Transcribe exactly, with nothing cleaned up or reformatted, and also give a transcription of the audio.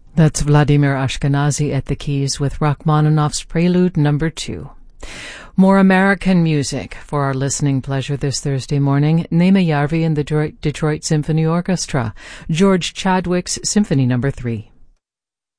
That's Vladimir Ashkenazy at the keys with Rachmaninoff's Prelude number two. More American music for our listening pleasure this Thursday morning. Nema Yarvi and the Detroit, Detroit Symphony Orchestra, George Chadwick's Symphony number three.